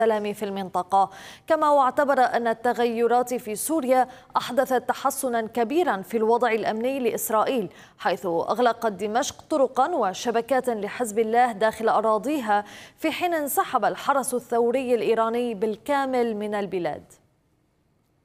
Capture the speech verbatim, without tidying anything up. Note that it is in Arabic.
السلام في المنطقة. كما واعتبر أن التغيرات في سوريا أحدثت تحسنا كبيرا في الوضع الأمني لإسرائيل، حيث أغلقت دمشق طرقا وشبكات لحزب الله داخل أراضيها، في حين انسحب الحرس الثوري الإيراني بالكامل من البلاد.